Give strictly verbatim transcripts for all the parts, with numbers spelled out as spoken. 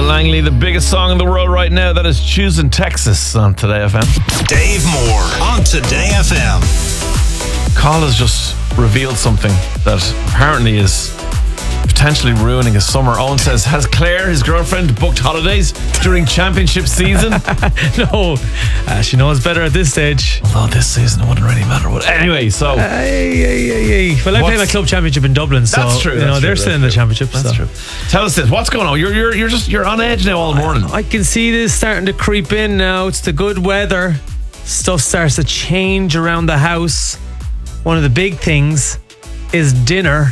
Langley, the biggest song in the world right now. That is Choosing Texas on Today F M. Dave Moore on Today F M. Carl has just revealed something that apparently is potentially ruining his summer. Owen says, has Claire, his girlfriend, booked holidays during championship season? No, uh, she knows better at this stage. Although this season it wouldn't really matter. What? Anyway, so... Hey, hey, hey, hey. Well, I What's- play my club championship in Dublin, so That's true, you that's know true, they're that's still in the true. championship. That's so. true. Tell us this. What's going on? You're you're you're just you're on edge now all morning. I can see this starting to creep in now. It's the good weather. Stuff starts to change around the house. One of the big things is dinner.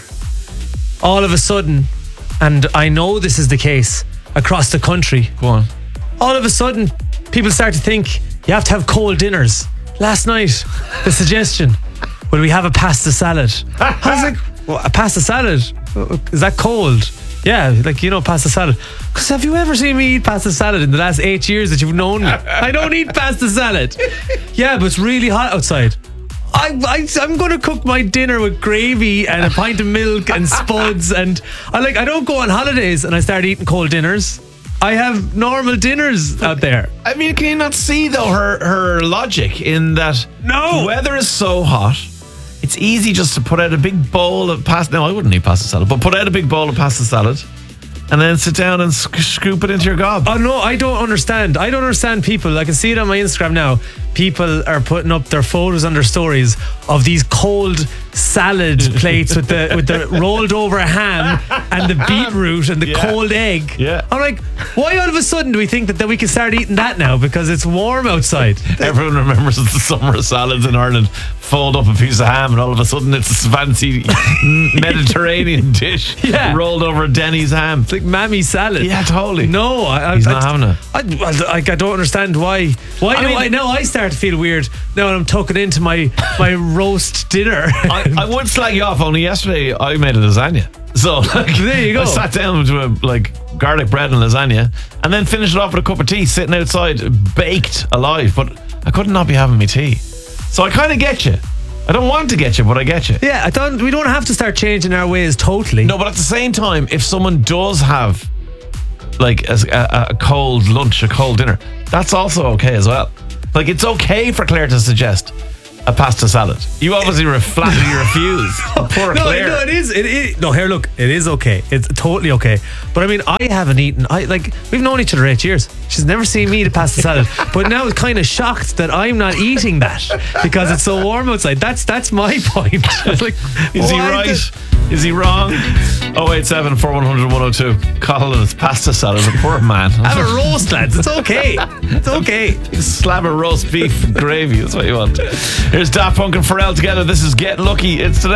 All of a sudden, and I know this is the case across the country, Go on. all of a sudden people start to think you have to have cold dinners. Last night, the suggestion, will we have a pasta salad? I was like, well, a pasta salad? Is that cold? Yeah, like, you know, pasta salad. Because have you ever seen me eat pasta salad in the last eight years that you've known me? I don't eat pasta salad. Yeah, but it's really hot outside. I, I, I'm going to cook my dinner with gravy and a pint of milk and spuds. And I like I don't go on holidays and I start eating cold dinners. I have normal dinners out there. I mean, can you not see though her her logic in that? No. The weather is so hot. It's easy just to put out a big bowl of pasta. No, I wouldn't eat pasta salad, but put out a big bowl of pasta salad, and then sit down and sc- scoop it into your gob. Oh no, I don't understand. I don't understand people. I can see it on my Instagram now. People are putting up their photos on their stories of these cold salad plates with the with the rolled over ham and the beetroot and the Yeah. cold egg. Yeah. I'm like, why all of a sudden do we think that, that we can start eating that now because it's warm outside? Everyone remembers the summer salads in Ireland. Fold up a piece of ham, and all of a sudden it's this fancy Mediterranean dish Yeah. rolled over Denny's ham. It's like mammy salad. Yeah, totally. No, I, I, He's I, not having it. I, I, like, I don't understand why. Why I do mean- I now? I start to feel weird now when I'm tucking into my my roast dinner. I, I would slag you off. Only yesterday I made a lasagna. So like, There you go. I sat down to a like garlic bread and lasagna, and then finished it off with a cup of tea, sitting outside, baked alive. But I couldn't not be having my tea. So I kind of get you. I don't want to get you, but I get you. Yeah, I don't. We don't have to start changing our ways totally. No, but at the same time, if someone does have like a, a, a cold lunch, a cold dinner, that's also okay as well. Like, it's okay for Claire to suggest a pasta salad. You obviously re- flatly refuse. Poor No, Claire. no, it is. It is. No, here, look, it is okay. It's totally okay. But I mean, I haven't eaten. I like we've known each other eight years. She's never seen me eat a pasta salad. But now it's kind of shocked that I'm not eating that because it's so warm outside. That's that's my point. It's like, Is he why right? the- Is he wrong? oh eight seven, four one zero zero, one oh two. Colin, it's pasta salad. The poor man. Have a roast, lads. It's okay. It's okay. Slab of roast beef and gravy. That's what you want. Here's Daft Punk and Pharrell together. This is Get Lucky. It's today.